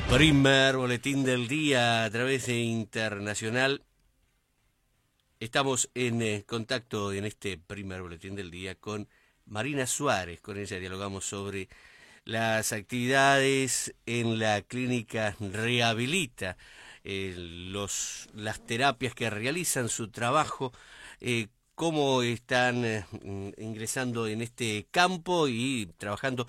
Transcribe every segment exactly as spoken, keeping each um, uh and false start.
Primer boletín del día a través de Internacional. Estamos en eh, contacto en este primer boletín del día con Marina Suárez. Con ella dialogamos sobre las actividades en la clínica Rehabilita, eh, los, las terapias que realizan, su trabajo, eh, cómo están eh, ingresando en este campo y trabajando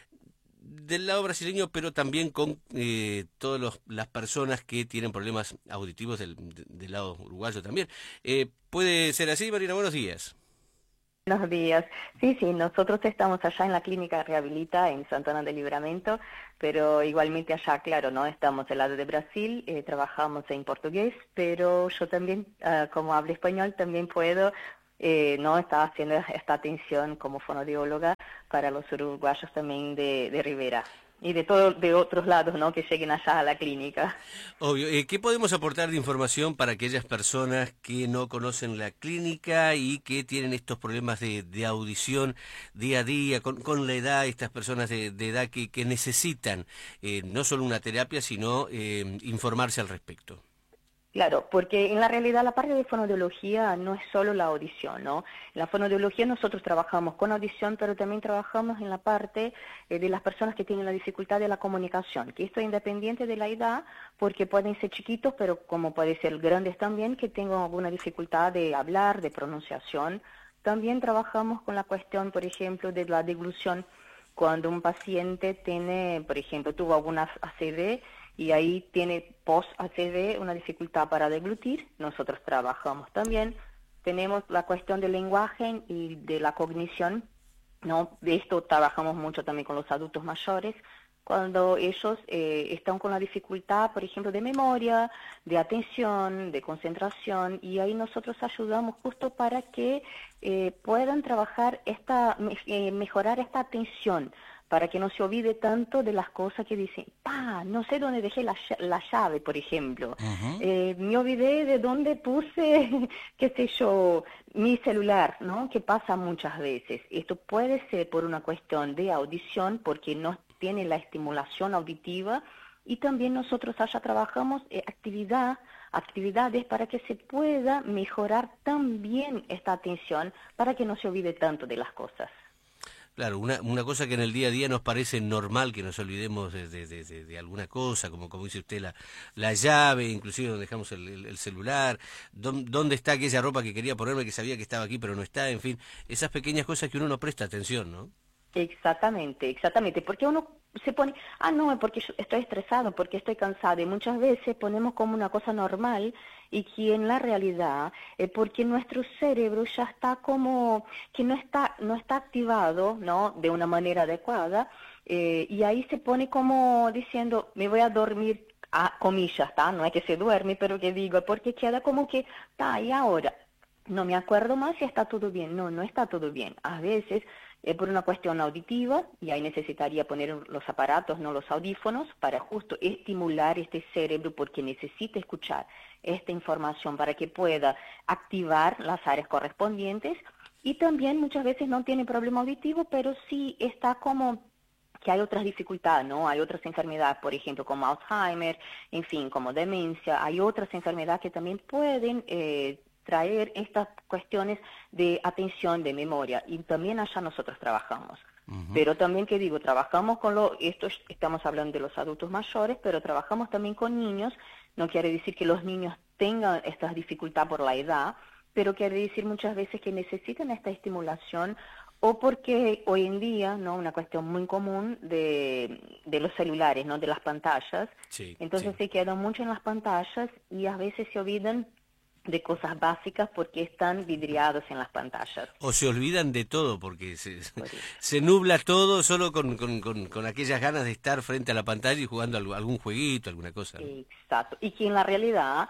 del lado brasileño, pero también con eh, todas las personas que tienen problemas auditivos del, del lado uruguayo también. Eh, ¿Puede ser así, Marina? Buenos días. Buenos días. Sí, sí, nosotros estamos allá en la clínica Rehabilita en Santana del Livramento, pero igualmente allá, claro, no estamos del lado de Brasil, eh, trabajamos en portugués, pero yo también, uh, como hablo español, también puedo, eh, no estar haciendo esta atención como fonoaudióloga para los uruguayos también de, de Rivera y de todos de otros lados, ¿no? Que lleguen allá a la clínica. Obvio. Eh, ¿Qué podemos aportar de información para aquellas personas que no conocen la clínica y que tienen estos problemas de, de audición día a día, con, con la edad, estas personas de, de edad que, que necesitan eh, no solo una terapia, sino eh, informarse al respecto? Claro, porque en la realidad la parte de fonoaudiología no es solo la audición, ¿no? En la fonoaudiología nosotros trabajamos con audición, pero también trabajamos en la parte eh, de las personas que tienen la dificultad de la comunicación, que esto es independiente de la edad, porque pueden ser chiquitos, pero como pueden ser grandes también, que tengan alguna dificultad de hablar, de pronunciación. También trabajamos con la cuestión, por ejemplo, de la deglución, cuando un paciente tiene, por ejemplo, tuvo alguna A C V, y ahí tiene post-A C V una dificultad para deglutir, nosotros trabajamos también. Tenemos la cuestión del lenguaje y de la cognición, ¿no? De esto trabajamos mucho también con los adultos mayores, cuando ellos eh, están con la dificultad, por ejemplo, de memoria, de atención, de concentración, y ahí nosotros ayudamos justo para que eh, puedan trabajar esta, eh, mejorar esta atención, para que no se olvide tanto de las cosas que dicen, pa, no sé dónde dejé la, la llave, por ejemplo, Uh-huh. eh, me olvidé de dónde puse, qué sé yo, mi celular, ¿no? Que pasa muchas veces. Esto puede ser por una cuestión de audición, porque no tiene la estimulación auditiva, y también nosotros allá trabajamos eh, actividad, actividades para que se pueda mejorar también esta atención, para que no se olvide tanto de las cosas. Claro, una, una cosa que en el día a día nos parece normal que nos olvidemos de, de, de, de, de alguna cosa, como como dice usted, la, la llave, inclusive donde dejamos el, el, el celular, dónde, dónde está aquella ropa que quería ponerme, que sabía que estaba aquí pero no está, en fin, esas pequeñas cosas que uno no presta atención, ¿no? Exactamente, exactamente, porque uno se pone, ah, no, es porque yo estoy estresado, porque estoy cansado, y muchas veces ponemos como una cosa normal, y que en la realidad es porque nuestro cerebro ya está como, que no está, no está activado, ¿no?, de una manera adecuada, eh, y ahí se pone como diciendo, me voy a dormir, a comillas, ¿tá? No es que se duerme, pero que digo, porque queda como que, tá, y ahora, no me acuerdo más si está todo bien. No, no está todo bien. A veces es por una cuestión auditiva, y ahí necesitaría poner los aparatos, no los audífonos, para justo estimular este cerebro, porque necesita escuchar esta información para que pueda activar las áreas correspondientes. Y también muchas veces no tiene problema auditivo, pero sí está como que hay otras dificultades, ¿no? Hay otras enfermedades, por ejemplo, como Alzheimer, en fin, como demencia. Hay otras enfermedades que también pueden eh, traer estas cuestiones de atención, de memoria, y también allá nosotros trabajamos. Uh-huh. Pero también, que digo, trabajamos con los, esto estamos hablando de los adultos mayores, pero trabajamos también con niños. No quiere decir que los niños tengan esta dificultad por la edad, pero quiere decir muchas veces que necesitan esta estimulación, o porque hoy en día, ¿no?, una cuestión muy común de, de los celulares, ¿no?, de las pantallas, sí, entonces sí. Se quedan mucho en las pantallas y a veces se olvidan de cosas básicas porque están vidriados en las pantallas. O se olvidan de todo porque se, se nubla todo solo con, con, con, con aquellas ganas de estar frente a la pantalla y jugando algún jueguito, alguna cosa, ¿no? Exacto, y que en la realidad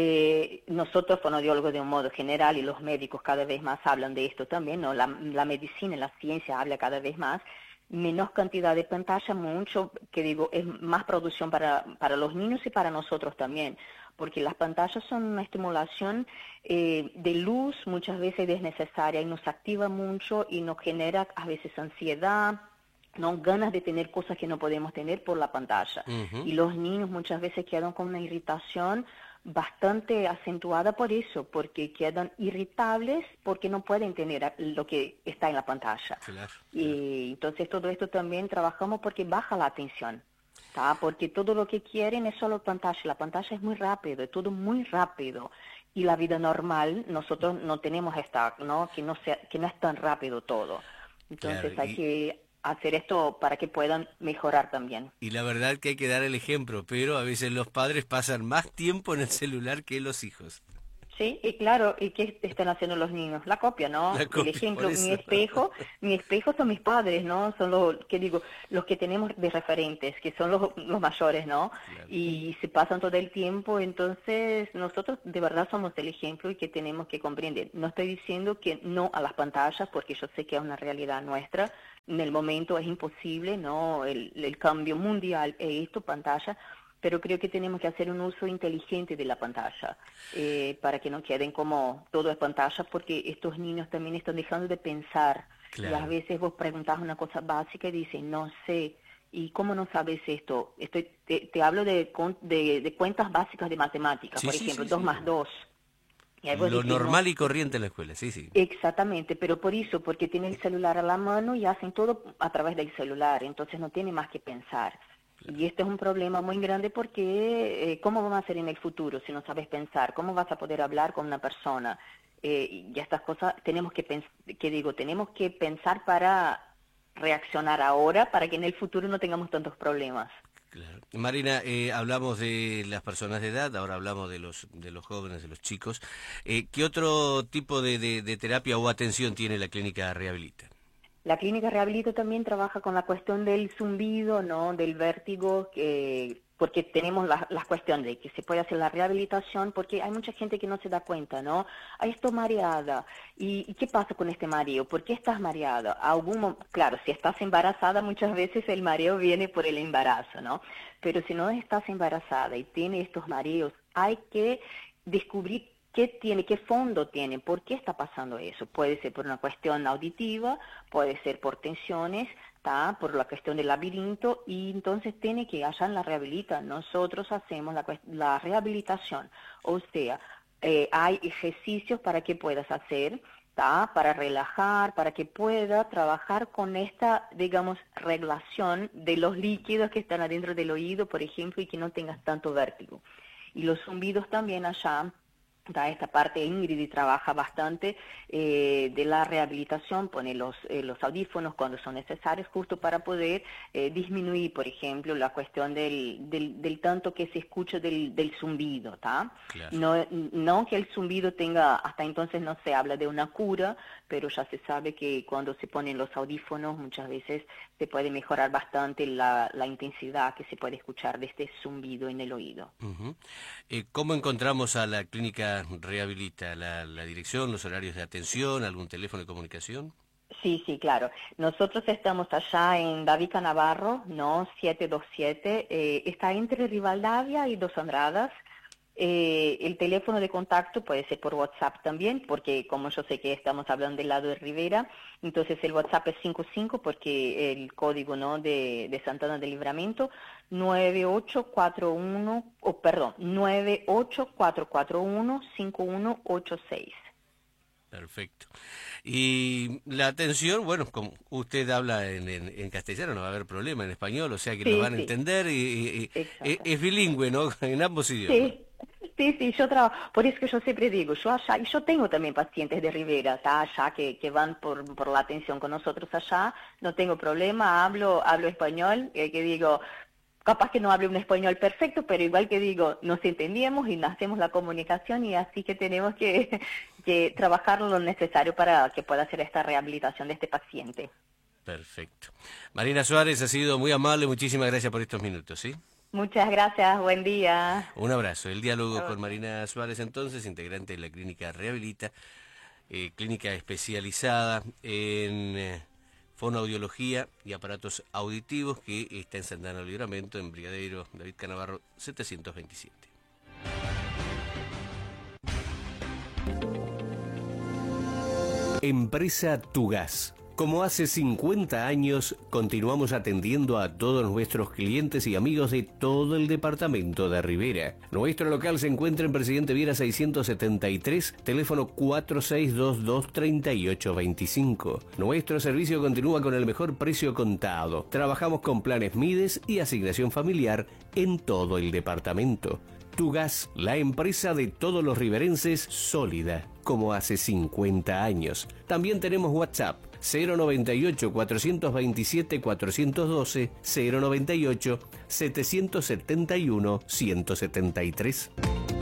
eh, nosotros fonoaudiólogos de un modo general, y los médicos cada vez más hablan de esto también, ¿no? La, la medicina y la ciencia habla cada vez más, menos cantidad de pantalla, mucho, que digo, es más producción para, para los niños y para nosotros también, porque las pantallas son una estimulación eh, de luz muchas veces desnecesaria, y nos activa mucho y nos genera a veces ansiedad, ¿no? Ganas de tener cosas que no podemos tener por la pantalla. Uh-huh. Y los niños muchas veces quedan con una irritación bastante acentuada por eso, porque quedan irritables porque no pueden tener lo que está en la pantalla. Claro, y claro. entonces todo esto también trabajamos porque baja la atención, ¿tá? Porque todo lo que quieren es solo pantalla, la pantalla es muy rápido, es todo muy rápido, y la vida normal nosotros no tenemos esta, ¿no? Que no sea, que no es tan rápido todo. Entonces Claro, hay y... que hacer esto para que puedan mejorar también. Y la verdad que hay que dar el ejemplo, pero a veces los padres pasan más tiempo en el celular que los hijos. Sí, y claro, ¿y qué están haciendo los niños? La copia, ¿no? La El copia, por ejemplo, mi eso. espejo, mi espejo son mis padres, ¿no? Son los, que digo, los que tenemos de referentes, que son los, los mayores, ¿no? Claro. Y se pasan todo el tiempo, entonces nosotros de verdad somos el ejemplo y que tenemos que comprender. No estoy diciendo que no a las pantallas, porque yo sé que es una realidad nuestra, en el momento es imposible, ¿no? El, el cambio mundial es esto, pantalla, pero creo que tenemos que hacer un uso inteligente de la pantalla, eh, para que no queden como todo es pantalla, porque estos niños también están dejando de pensar. Claro. Y a veces vos preguntás una cosa básica y dicen, no sé, ¿y cómo no sabes esto? Estoy, te, te hablo de, de, de cuentas básicas de matemáticas, Sí, por sí, ejemplo, sí, dos sí. más dos. Y ahí vos Lo decís, normal no, y corriente en la escuela, sí, sí. exactamente, pero por eso, porque tienen el celular a la mano y hacen todo a través del celular, entonces no tienen más que pensar. Claro. Y este es un problema muy grande porque eh, ¿cómo vamos a hacer en el futuro si no sabes pensar? ¿Cómo vas a poder hablar con una persona? Eh, y estas cosas tenemos que pensar, que digo, tenemos que pensar para reaccionar ahora para que en el futuro no tengamos tantos problemas. Claro. Marina, eh, hablamos de las personas de edad, ahora hablamos de los de los jóvenes, de los chicos. Eh, ¿Qué otro tipo de, de, de terapia o atención tiene la clínica Rehabilita? La clínica Rehabilita también trabaja con la cuestión del zumbido, ¿no? Del vértigo, que, porque tenemos la, la cuestión de que se puede hacer la rehabilitación, porque hay mucha gente que no se da cuenta, ¿no? Ahí estoy mareada. ¿Y, ¿Y qué pasa con este mareo? ¿Por qué estás mareada? Algún, claro, si estás embarazada, muchas veces el mareo viene por el embarazo, ¿no? Pero si no estás embarazada y tienes estos mareos, hay que descubrir ¿qué tiene, qué fondo tiene? ¿Por qué está pasando eso? Puede ser por una cuestión auditiva, puede ser por tensiones, ¿tá? Por la cuestión del laberinto, y entonces tiene que hallar la rehabilita. Nosotros hacemos la, la rehabilitación, o sea, eh, hay ejercicios para que puedas hacer, ¿tá? Para relajar, para que pueda trabajar con esta, digamos, regulación de los líquidos que están adentro del oído, por ejemplo, y que no tengas tanto vértigo. Y los zumbidos también allá. Da esta parte Ingrid trabaja bastante eh, de la rehabilitación, pone los, eh, los audífonos cuando son necesarios justo para poder eh, disminuir, por ejemplo, la cuestión del, del, del tanto que se escucha del, del zumbido, ¿tá? Claro. No, no que el zumbido tenga, hasta entonces no se habla de una cura, pero ya se sabe que cuando se ponen los audífonos muchas veces se puede mejorar bastante la, la intensidad que se puede escuchar de este zumbido en el oído. Uh-huh. eh, ¿Cómo encontramos a la clínica Rehabilita? ¿La, la dirección, los horarios de atención, algún teléfono de comunicación? Sí, sí, claro. Nosotros estamos allá en David Canavarro, ¿no? setecientos veintisiete, eh, está entre Rivadavia y Dos Andradas. Eh, el teléfono de contacto puede ser por WhatsApp también, porque como yo sé que estamos hablando del lado de Rivera, entonces el WhatsApp es cincuenta y cinco, porque el código, ¿no? de, de Santana del Livramento, nueve ocho cuatro uno, oh, perdón, nueve ocho cuatro cuatro uno cinco uno ocho seis. Perfecto. Y la atención, bueno, como usted habla en, en, en castellano, no va a haber problema, en español, o sea que Sí, lo van a sí. entender y, y, y es, es bilingüe, ¿no? En ambos idiomas. Sí. Sí, sí, yo trabajo, por eso que yo siempre digo, yo allá, y yo tengo también pacientes de Rivera, ¿tá? Allá que, que van por, por la atención con nosotros allá, no tengo problema, hablo, hablo español, eh, que digo, capaz que no hable un español perfecto, pero igual que digo, nos entendíamos y hacemos la comunicación, y así que tenemos que, que trabajar lo necesario para que pueda hacer esta rehabilitación de este paciente. Perfecto. Marina Suárez, ha sido muy amable, muchísimas gracias por estos minutos, ¿sí? Muchas gracias, buen día. Un abrazo. El diálogo con Marina Suárez, entonces, integrante de la clínica Rehabilita, eh, clínica especializada en eh, fonoaudiología y aparatos auditivos, que está en Santana del Livramento, en Brigadeiro David Canavarro setecientos veintisiete. Empresa Tugas. Como hace cincuenta años, continuamos atendiendo a todos nuestros clientes y amigos de todo el departamento de Rivera. Nuestro local se encuentra en Presidente Viera seiscientos setenta y tres, teléfono cuatro seis dos dos, tres ocho dos cinco. Nuestro servicio continúa con el mejor precio contado. Trabajamos con planes Mides y asignación familiar en todo el departamento. Tugas, la empresa de todos los riverenses, sólida, como hace cincuenta años. También tenemos WhatsApp, cero noventa y ocho, cuatrocientos veintisiete, cuatrocientos doce, cero noventa y ocho, setecientos setenta y uno, ciento setenta y tres.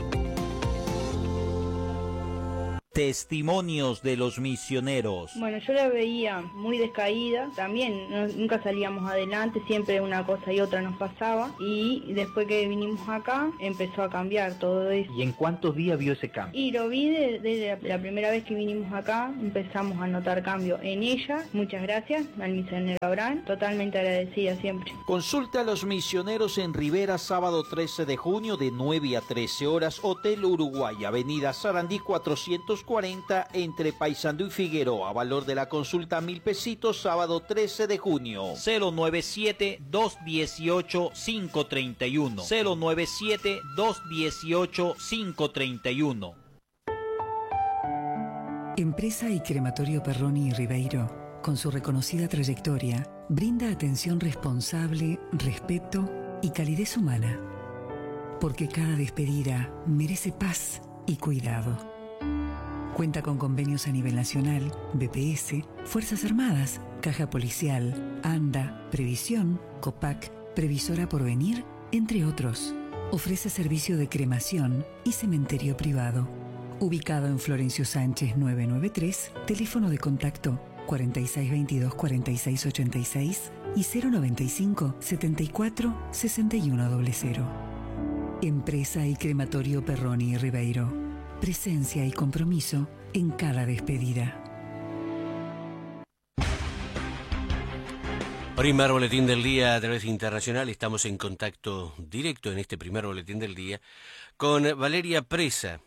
Testimonios de los misioneros. Bueno, yo la veía muy descaída, también no, nunca salíamos adelante, siempre una cosa y otra nos pasaba, y después que vinimos acá empezó a cambiar todo eso. ¿Y en cuántos días vio ese cambio? Y lo vi desde de, de la primera vez que vinimos acá, empezamos a notar cambio en ella. Muchas gracias al misionero Abraham, totalmente agradecida siempre. Consulta a los misioneros en Rivera, sábado trece de junio de nueve a trece horas, Hotel Uruguay, Avenida Sarandí cuatrocientos cuarenta, entre Paysandú y Figueroa. Valor de la consulta mil pesitos, sábado trece de junio. cero nueve siete, dos uno ocho, cinco tres uno. cero nueve siete, dos uno ocho, cinco tres uno. Empresa y Crematorio Perroni y Ribeiro, con su reconocida trayectoria, brinda atención responsable, respeto y calidez humana. Porque cada despedida merece paz y cuidado. Cuenta con convenios a nivel nacional, B P S, Fuerzas Armadas, Caja Policial, ANDA, Previsión, COPAC, Previsora Porvenir, entre otros. Ofrece servicio de cremación y cementerio privado. Ubicado en Florencio Sánchez novecientos noventa y tres, teléfono de contacto cuarenta y seis veintidós, cuarenta y seis ochenta y seis y cero noventa y cinco, setenta y cuatro, sesenta y uno cero. Empresa y Crematorio Perroni y Ribeiro. Presencia y compromiso en cada despedida. Primer boletín del día a través internacional. Estamos en contacto directo en este primer boletín del día con Valeria Presa,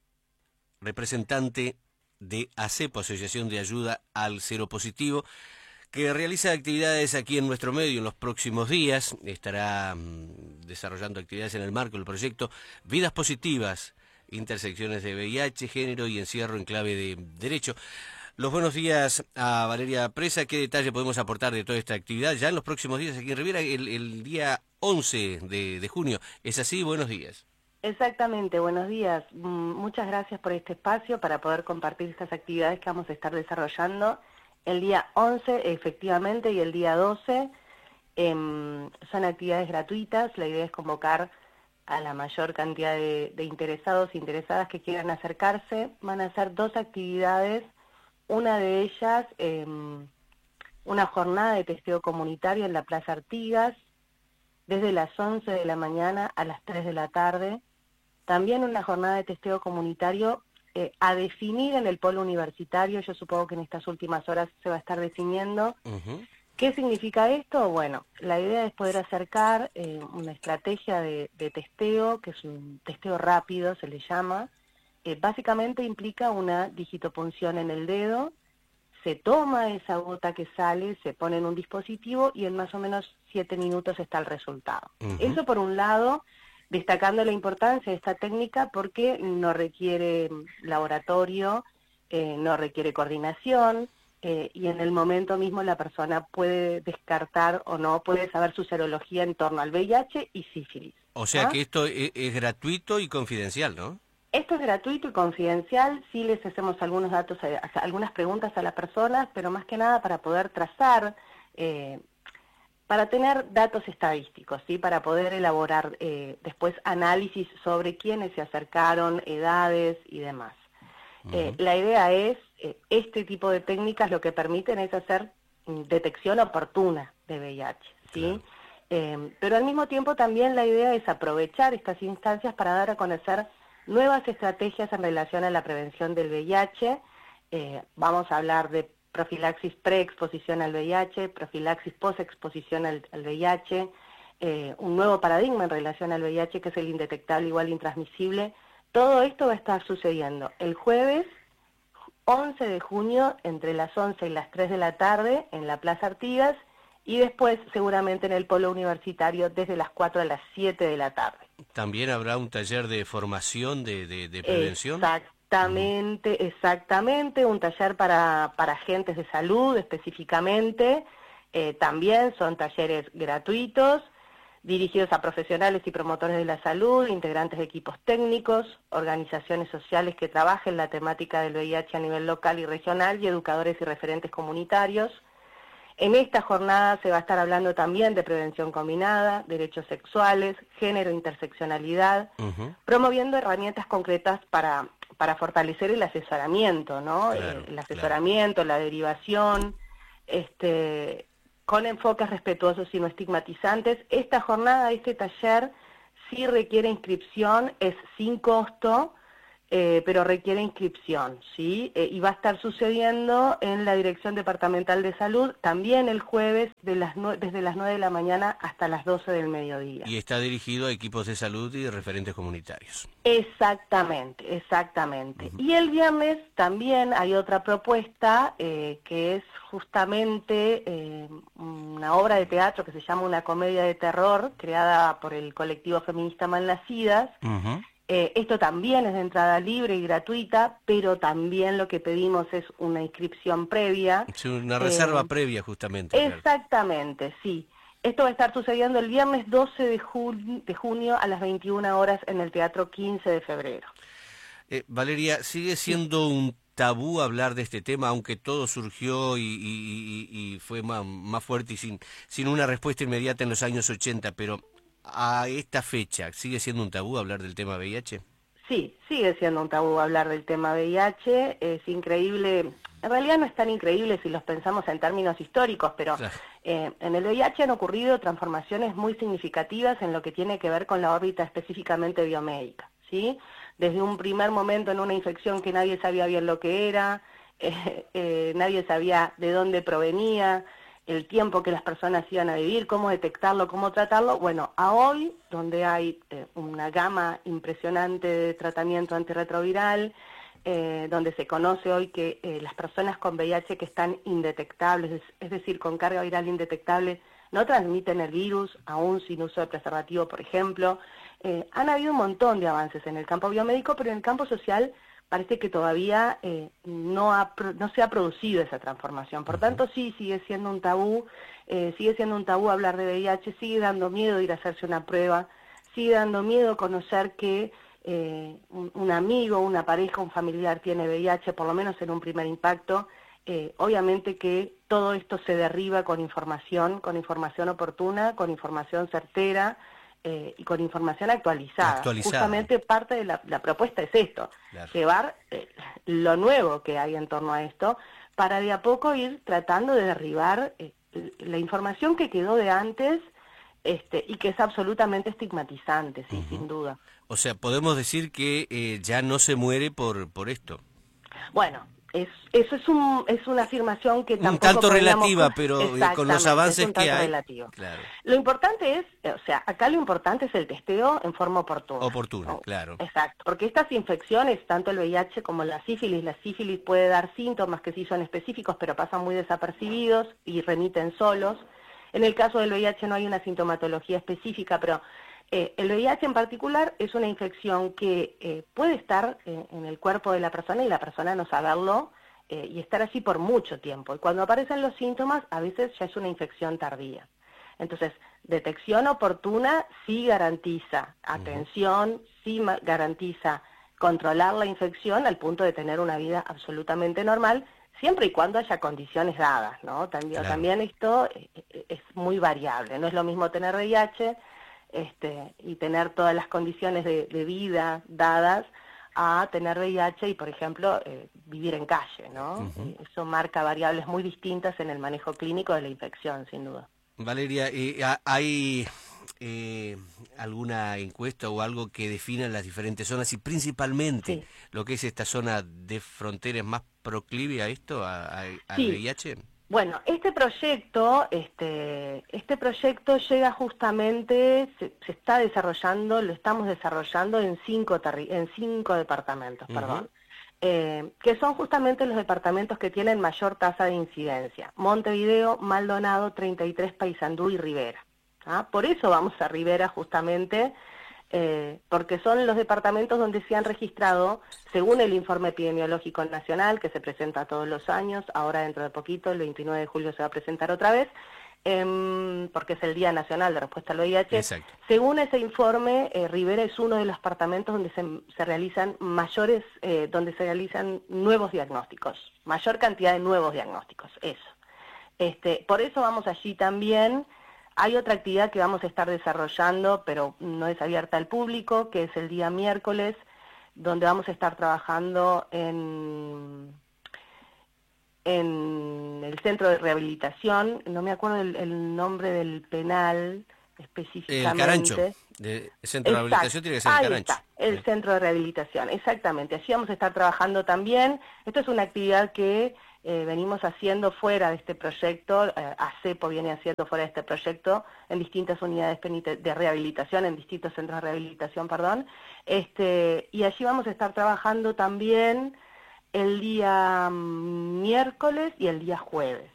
representante de ACEPO, Asociación de Ayuda al Seropositivo, que realiza actividades aquí en nuestro medio en los próximos días. Estará mmm, desarrollando actividades en el marco del proyecto Vidas Positivas, intersecciones de V I H, género y encierro en clave de derecho. Los buenos días a Valeria Presa. ¿Qué detalle podemos aportar de toda esta actividad ya en los próximos días aquí en Rivera, el, el día once de, de junio? ¿Es así? Buenos días. Exactamente, buenos días. Muchas gracias por este espacio para poder compartir estas actividades que vamos a estar desarrollando. El día once, efectivamente, y el día doce eh, son actividades gratuitas. La idea es convocar a la mayor cantidad de, de interesados e interesadas que quieran acercarse. Van a ser dos actividades, una de ellas, eh, una jornada de testeo comunitario en la Plaza Artigas, desde las once de la mañana a las tres de la tarde. También una jornada de testeo comunitario eh, a definir en el polo universitario. Yo supongo que en estas últimas horas se va a estar definiendo. Uh-huh. ¿Qué significa esto? Bueno, la idea es poder acercar eh, una estrategia de, de testeo, que es un testeo rápido, se le llama. Eh, básicamente implica una digitopunción en el dedo, se toma esa gota que sale, se pone en un dispositivo y en más o menos siete minutos está el resultado. Uh-huh. Eso por un lado, destacando la importancia de esta técnica porque no requiere laboratorio, eh, no requiere coordinación, Eh, y en el momento mismo la persona puede descartar o no, puede saber su serología en torno al V I H y sífilis. O sea, ¿ah?, que esto es, es gratuito y confidencial, ¿no? Esto es gratuito y confidencial. Sí les hacemos algunos datos, algunas preguntas a la persona, pero más que nada para poder trazar, eh, para tener datos estadísticos, ¿sí? Para poder elaborar eh, después análisis sobre quiénes se acercaron, edades y demás. Eh, uh-huh. La idea es, eh, este tipo de técnicas lo que permiten es hacer mm, detección oportuna de V I H, ¿sí? Claro. Eh, pero al mismo tiempo también la idea es aprovechar estas instancias para dar a conocer nuevas estrategias en relación a la prevención del V I H. Eh, vamos a hablar de profilaxis preexposición al V I H, profilaxis posexposición al, al V I H, eh, un nuevo paradigma en relación al V I H que es el indetectable igual intransmisible. Todo esto va a estar sucediendo el jueves once de junio entre las once y las tres de la tarde en la Plaza Artigas, y después seguramente en el Polo Universitario desde las cuatro a las siete de la tarde. ¿También habrá un taller de formación de, de, de prevención? Exactamente, uh-huh. exactamente, un taller para, para agentes de salud específicamente. Eh, también son talleres gratuitos, dirigidos a profesionales y promotores de la salud, integrantes de equipos técnicos, organizaciones sociales que trabajen la temática del V I H a nivel local y regional, y educadores y referentes comunitarios. En esta jornada se va a estar hablando también de prevención combinada, derechos sexuales, género, interseccionalidad, uh-huh. promoviendo herramientas concretas para, para fortalecer el asesoramiento, ¿no? Claro, el, el asesoramiento, claro. La derivación, este, con enfoques respetuosos y no estigmatizantes. Esta jornada, este taller, sí requiere inscripción, es sin costo, Eh, pero requiere inscripción, ¿sí? Eh, y va a estar sucediendo en la Dirección Departamental de Salud, también el jueves, de las nue- desde las nueve de la mañana hasta las doce del mediodía. Y está dirigido a equipos de salud y referentes comunitarios. Exactamente, exactamente. Uh-huh. Y el viernes también hay otra propuesta, eh, que es justamente eh, una obra de teatro que se llama Una comedia de terror, creada por el colectivo feminista Malnacidas. Uh-huh. Eh, esto también es de entrada libre y gratuita, pero también lo que pedimos es una inscripción previa. Sí, una reserva eh, previa, justamente. Exactamente, claro. Sí. Esto va a estar sucediendo el viernes doce de junio a las veintiuna horas en el Teatro quince de febrero. Eh, Valeria, ¿sigue siendo un tabú hablar de este tema, aunque todo surgió y, y, y, y fue más, más fuerte y sin, sin una respuesta inmediata en los años ochenta, pero a esta fecha, ¿sigue siendo un tabú hablar del tema V I H? Sí, sigue siendo un tabú hablar del tema V I H. Es increíble, en realidad no es tan increíble si los pensamos en términos históricos, pero claro. eh, en el V I H han ocurrido transformaciones muy significativas en lo que tiene que ver con la órbita específicamente biomédica, ¿sí? Desde un primer momento en una infección que nadie sabía bien lo que era, eh, eh, nadie sabía de dónde provenía, el tiempo que las personas iban a vivir, cómo detectarlo, cómo tratarlo. Bueno, a hoy, donde hay eh, una gama impresionante de tratamiento antirretroviral, eh, donde se conoce hoy que eh, las personas con V I H que están indetectables, es, es decir, con carga viral indetectable, no transmiten el virus, aún sin uso de preservativo, por ejemplo. Eh, han habido un montón de avances en el campo biomédico, pero en el campo social parece que todavía eh, no, ha, no se ha producido esa transformación. Por tanto, sí, sigue siendo un tabú, eh, sigue siendo un tabú hablar de V I H, sigue dando miedo ir a hacerse una prueba, sigue dando miedo conocer que eh, un, un amigo, una pareja, un familiar tiene V I H, por lo menos en un primer impacto. Eh, obviamente que todo esto se derriba con información, con información oportuna, con información certera, Eh, y con información actualizada. actualizada. Justamente parte de la, la propuesta es esto, claro. Llevar eh, lo nuevo que hay en torno a esto, para de a poco ir tratando de derribar eh, la información que quedó de antes este, y que es absolutamente estigmatizante, sí, uh-huh. Sin duda. O sea, podemos decir que eh, ya no se muere por, por esto. Bueno, Es, eso es, un, es una afirmación que tampoco... Un tanto podríamos... relativa, pero con los avances que hay... Relativo. Claro. Lo importante es, o sea, acá lo importante es el testeo en forma oportuna. Oportuna, ¿no? Claro. Exacto, porque estas infecciones, tanto el V I H como la sífilis, la sífilis puede dar síntomas que sí son específicos, pero pasan muy desapercibidos y remiten solos. En el caso del V I H no hay una sintomatología específica, pero... Eh, el V I H en particular es una infección que eh, puede estar eh, en el cuerpo de la persona y la persona no saberlo eh, y estar así por mucho tiempo. Y cuando aparecen los síntomas, a veces ya es una infección tardía. Entonces, detección oportuna sí garantiza atención, sí garantiza controlar la infección al punto de tener una vida absolutamente normal, siempre y cuando haya condiciones dadas, ¿no? También, claro. También esto es muy variable. No es lo mismo tener V I H Este, y tener todas las condiciones de, de vida dadas a tener V I H y, por ejemplo, eh, vivir en calle, ¿no? Uh-huh. Eso marca variables muy distintas en el manejo clínico de la infección, sin duda. Valeria, eh, ¿hay eh, alguna encuesta o algo que defina las diferentes zonas y principalmente sí. lo que es esta zona de frontera es más proclive a esto, a, a, al sí. V I H? Bueno, este proyecto, este, este proyecto llega justamente, se, se está desarrollando, lo estamos desarrollando en cinco, terri en cinco departamentos, uh-huh. perdón. eh, que son justamente los departamentos que tienen mayor tasa de incidencia: Montevideo, Maldonado, treinta y tres, Paysandú y Rivera. ¿Ah? Por eso vamos a Rivera justamente, eh, porque son los departamentos donde se han registrado, según el informe epidemiológico nacional, que se presenta todos los años, ahora dentro de poquito, el veintinueve de julio se va a presentar otra vez, eh, porque es el Día Nacional de Respuesta al V I H. Exacto. Según ese informe, eh, Rivera es uno de los departamentos donde se, se realizan mayores, eh, donde se realizan nuevos diagnósticos, mayor cantidad de nuevos diagnósticos, eso. Este, por eso vamos allí también. Hay otra actividad que vamos a estar desarrollando, pero no es abierta al público, que es el día miércoles, donde vamos a estar trabajando en, en el centro de rehabilitación. No me acuerdo el, el nombre del penal específicamente. El Carancho. El centro de rehabilitación tiene que ser el Ahí Carancho. está, el centro de rehabilitación, exactamente. Allí vamos a estar trabajando también. Esto es una actividad que Eh, venimos haciendo fuera de este proyecto, eh, ACEPO viene haciendo fuera de este proyecto en distintas unidades de rehabilitación, en distintos centros de rehabilitación, perdón, este, y allí vamos a estar trabajando también el día miércoles y el día jueves.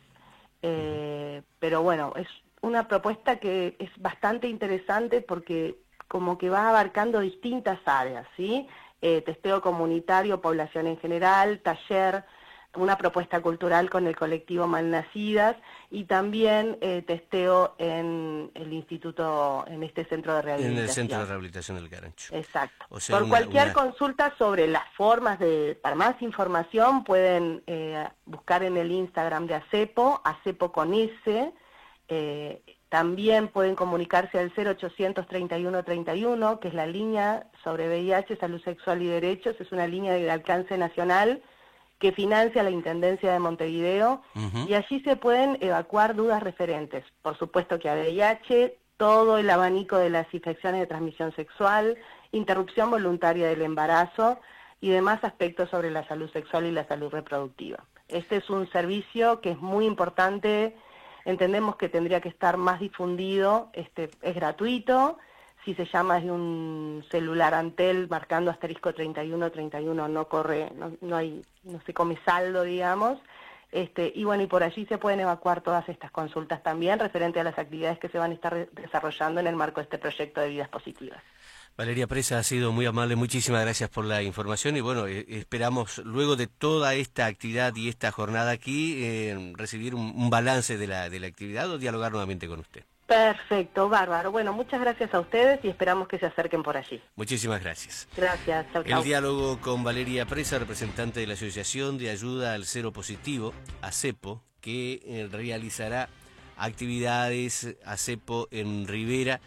Eh, pero bueno, es una propuesta que es bastante interesante porque como que va abarcando distintas áreas, ¿sí? Eh, testeo comunitario, población en general, taller, una propuesta cultural con el colectivo Malnacidas y también eh, testeo en el instituto, en este centro de rehabilitación. En el centro de rehabilitación del Carancho. Exacto. O sea, Por una, cualquier una... consulta sobre las formas de, para más información pueden eh, buscar en el Instagram de ACEPO, ACEPO con S, eh, también pueden comunicarse al cero ochocientos treinta y uno treinta y uno, que es la línea sobre V I H, salud sexual y derechos, es una línea de alcance nacional que financia la Intendencia de Montevideo, uh-huh. y allí se pueden evacuar dudas referentes, por supuesto que a V I H, todo el abanico de las infecciones de transmisión sexual, interrupción voluntaria del embarazo y demás aspectos sobre la salud sexual y la salud reproductiva. Este es un servicio que es muy importante, entendemos que tendría que estar más difundido, este, es gratuito. Si se llama desde un celular Antel marcando asterisco treinta y uno treinta y uno no corre, no, no hay, no se come saldo, digamos. Este, y bueno, y por allí se pueden evacuar todas estas consultas también referente a las actividades que se van a estar desarrollando en el marco de este proyecto de vidas positivas. Valeria Presa ha sido muy amable, muchísimas gracias por la información y bueno, eh, esperamos luego de toda esta actividad y esta jornada aquí eh, recibir un, un balance de la, de la actividad o dialogar nuevamente con usted. Perfecto, bárbaro. Bueno, muchas gracias a ustedes y esperamos que se acerquen por allí. Muchísimas gracias. Gracias, chau, chau. El diálogo con Valeria Presa, representante de la Asociación de Ayuda al Cero Positivo, ACEPO, que eh, realizará actividades ACEPO en Rivera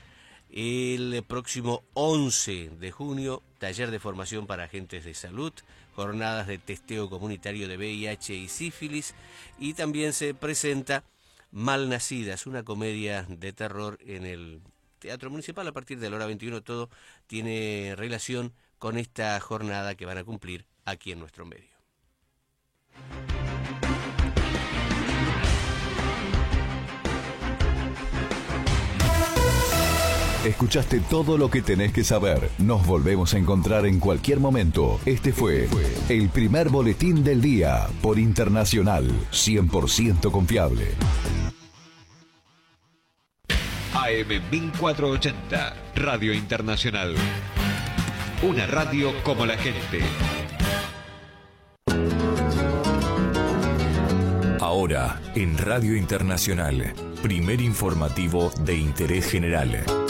el próximo once de junio, taller de formación para agentes de salud, jornadas de testeo comunitario de V I H y sífilis, y también se presenta Malnacidas, una comedia de terror en el Teatro Municipal a partir de la hora veintiuno. Todo tiene relación con esta jornada que van a cumplir aquí en nuestro medio. Escuchaste todo lo que tenés que saber. Nos volvemos a encontrar en cualquier momento. Este fue el primer boletín del día por Internacional, cien por ciento confiable. A M mil cuatrocientos ochenta, Radio Internacional. Una radio como la gente. Ahora, en Radio Internacional, primer informativo de interés general.